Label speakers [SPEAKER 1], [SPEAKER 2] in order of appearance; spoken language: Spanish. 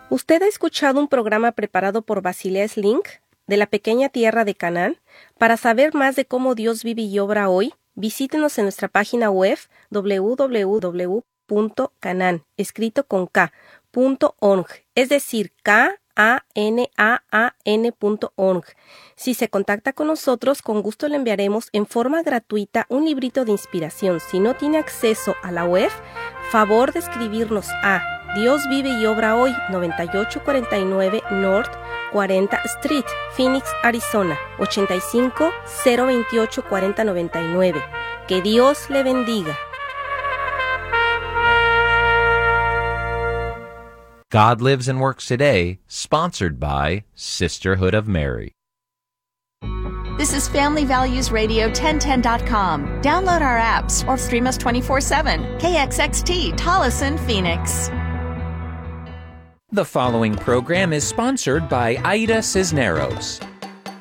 [SPEAKER 1] ¿Usted ha escuchado un programa preparado por Basilea Slink de la pequeña tierra de Canaán? Para saber más de cómo Dios vive y obra hoy, visítenos en nuestra página web www.canaan, escrito con K.org, es decir, KANAAN.org. Si se contacta con nosotros, con gusto le enviaremos en forma gratuita un librito de inspiración. Si no tiene acceso a la web, favor de escribirnos a Dios vive y obra hoy, 9849 North 40 Street, Phoenix, Arizona, 85-028-4099. Que Dios le bendiga.
[SPEAKER 2] God Lives and Works Today, sponsored by Sisterhood of Mary.
[SPEAKER 3] This is Family Values Radio 1010.com. Download our apps or stream us 24/7. KXXT, Tolleson, Phoenix.
[SPEAKER 4] The following program is sponsored by Aida Cisneros.